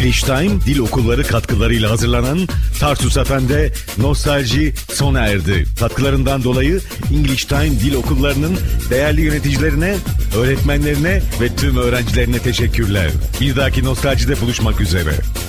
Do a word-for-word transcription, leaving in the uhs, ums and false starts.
English Time Dil Okulları katkılarıyla hazırlanan Tarsus F M'de nostalji sona erdi. Katkılarından dolayı English Time Dil Okulları'nın değerli yöneticilerine, öğretmenlerine ve tüm öğrencilerine teşekkürler. Bir dahaki nostaljide buluşmak üzere.